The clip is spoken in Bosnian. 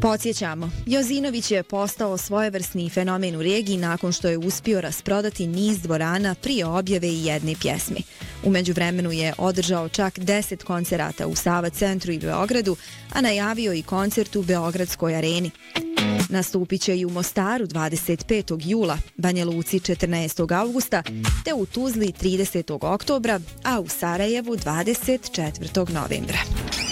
Podsjećamo, Jozinović je postao svojevrsni fenomen u regiji nakon što je uspio rasprodati niz dvorana prije objave i jedne pjesme. U međuvremenu je održao čak 10 koncerata u Sava centru i Beogradu, a najavio i koncert u Beogradskoj areni. Nastupit će i u Mostaru 25. jula, Banja Luci 14. augusta, te u Tuzli 30. oktobra, a u Sarajevu 24. novembra.